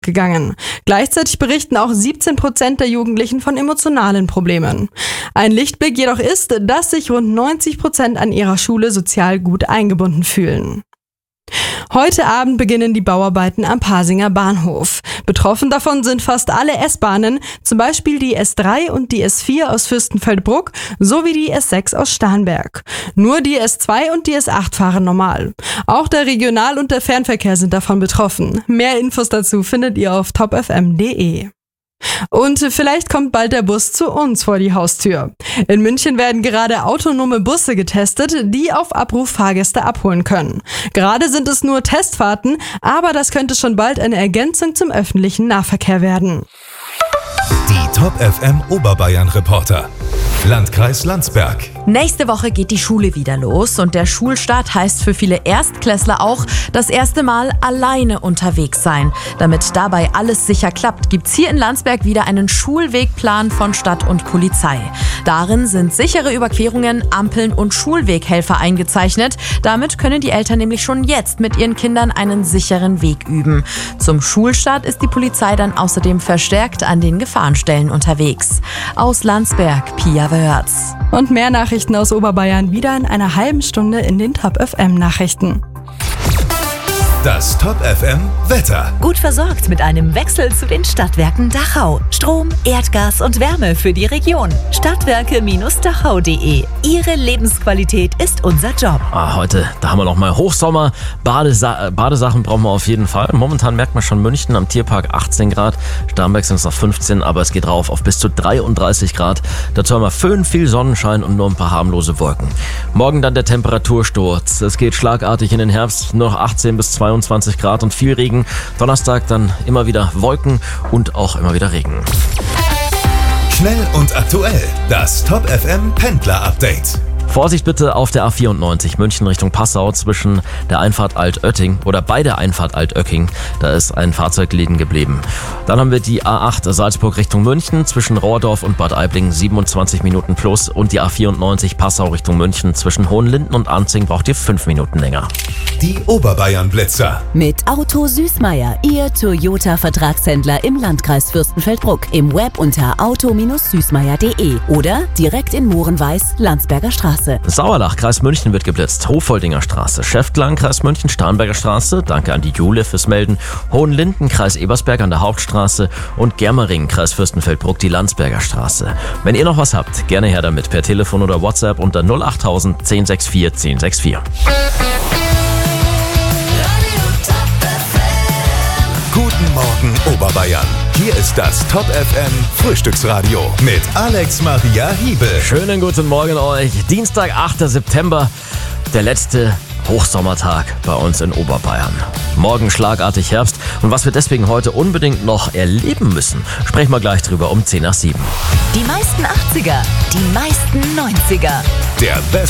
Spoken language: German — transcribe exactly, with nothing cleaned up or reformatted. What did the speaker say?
gegangen. Gleichzeitig berichten auch siebzehn Prozent der Jugendlichen von emotionalen Problemen. Ein Lichtblick jedoch ist, dass sich rund neunzig Prozent an ihrer Schule sozial gut eingebunden fühlen. Heute Abend beginnen die Bauarbeiten am Pasinger Bahnhof. Betroffen davon sind fast alle S-Bahnen, zum Beispiel die S drei und die S vier aus Fürstenfeldbruck sowie die S sechs aus Starnberg. Nur die S zwei und die S acht fahren normal. Auch der Regional- und der Fernverkehr sind davon betroffen. Mehr Infos dazu findet ihr auf top f m punkt d e. Und vielleicht kommt bald der Bus zu uns vor die Haustür. In München werden gerade autonome Busse getestet, die auf Abruf Fahrgäste abholen können. Gerade sind es nur Testfahrten, aber das könnte schon bald eine Ergänzung zum öffentlichen Nahverkehr werden. Die Top F M Oberbayern Reporter. Landkreis Landsberg. Nächste Woche geht die Schule wieder los und der Schulstart heißt für viele Erstklässler auch das erste Mal alleine unterwegs sein. Damit dabei alles sicher klappt, gibt's hier in Landsberg wieder einen Schulwegplan von Stadt und Polizei. Darin sind sichere Überquerungen, Ampeln und Schulweghelfer eingezeichnet. Damit können die Eltern nämlich schon jetzt mit ihren Kindern einen sicheren Weg üben. Zum Schulstart ist die Polizei dann außerdem verstärkt an den Gefahrenstellen unterwegs. Aus Landsberg, Pia Wörz. Und mehr Nachrichten aus Oberbayern wieder in einer halben Stunde in den Top F M Nachrichten. Das Top F M Wetter. Gut versorgt mit einem Wechsel zu den Stadtwerken Dachau. Strom, Erdgas und Wärme für die Region. Stadtwerke Dachau punkt de. Ihre Lebensqualität ist unser Job. Ah, heute, da haben wir noch mal Hochsommer. Badesa- Badesachen brauchen wir auf jeden Fall. Momentan merkt man schon München am Tierpark achtzehn Grad. Starnberg sind es noch fünfzehn, aber es geht rauf auf bis zu dreiunddreißig Grad. Dazu haben wir Föhn, viel Sonnenschein und nur ein paar harmlose Wolken. Morgen dann der Temperatursturz. Es geht schlagartig in den Herbst, nur noch achtzehn bis zweiundzwanzig Grad und viel Regen. Donnerstag dann immer wieder Wolken und auch immer wieder Regen. Schnell und aktuell. Das Top F M Pendler Update. Vorsicht bitte auf der A vierundneunzig München Richtung Passau zwischen der Einfahrt Altötting oder bei der Einfahrt Altötting. Da ist ein Fahrzeug liegen geblieben. Dann haben wir die A acht Salzburg Richtung München zwischen Rohrdorf und Bad Aibling siebenundzwanzig Minuten plus und die A vierundneunzig Passau Richtung München zwischen Hohenlinden und Anzing braucht ihr fünf Minuten länger. Die Oberbayern Blitzer. Mit Auto Süßmeier, Ihr Toyota-Vertragshändler im Landkreis Fürstenfeldbruck. Im Web unter auto süßmeier punkt de oder direkt in Mohrenweiß, Landsberger Straße. Sauerlach, Kreis München wird geblitzt. Hofoldinger Straße, Schäftlarn, Kreis München, Starnberger Straße. Danke an die Jule fürs Melden. Hohenlinden, Kreis Ebersberg an der Hauptstraße und Germering, Kreis Fürstenfeldbruck, die Landsberger Straße. Wenn ihr noch was habt, gerne her damit per Telefon oder WhatsApp unter null achttausend zehn sechs vier zehn sechs vier. Guten Morgen Oberbayern. Hier ist das Top F M Frühstücksradio mit Alex Maria Hiebel. Schönen guten Morgen euch. Dienstag, achter September, der letzte Hochsommertag bei uns in Oberbayern. Morgen schlagartig Herbst und was wir deswegen heute unbedingt noch erleben müssen, sprechen wir gleich drüber um zehn nach sieben. Die meisten achtziger, die meisten neunziger. Der beste